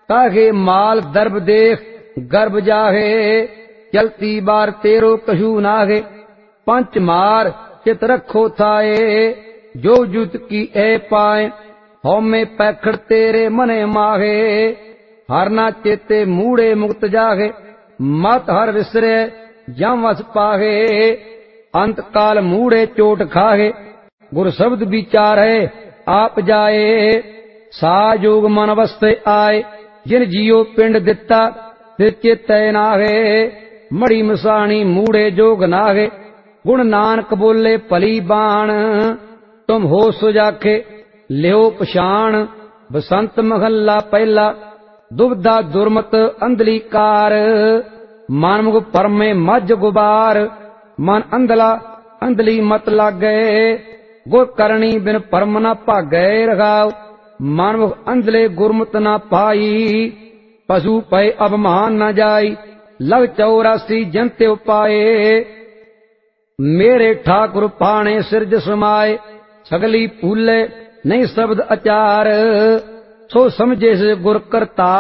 काहे माल दर्ब देख गर्भ जाहे, चलती बार तेरो कछु नागे। पंच मार चित रखो थाए, जो जुत की ए पाए, हौमे पैखड़ तेरे मने माहे। हर ना चेते मूड़े मुक्त जागे, मत हर विसरे जम वस पाहे। अंत काल मूड़े चोट खाहे, गुर शब्द विचारे आप जाए। साजोग मन अवस्थे आए, जिन जियो पिंड दिता फिर चेते नागे। मड़ी मसाणी मूड़े जोग नागे, गुण नानक बोले भली बाण। तुम हो सुजाखे लियो पछाण, बसंत महला पहला दुबदा दुर्मत अंधली कार। मनमुख परमे मज गुबार, मन अंधला अंधली मत लागे। गुर करनी बिन परम न भागे रघाव, मनमुख अंधले गुरमत न पाई। पशु पय अभिमान न जाई, लग 84 जन त्यो पाए। मेरे ठाकुर पाणे सिरज समाए, सगली फूले नहीं शब्द अचार। सो समझे से गुर करता